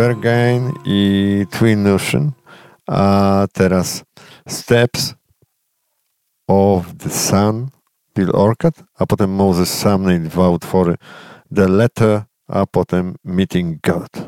Berghain i Twin Ocean, a teraz Steps of the Sun, Bill Orcutt, a potem Moses Sumney, 2 utwory The Letter, a potem Meeting God.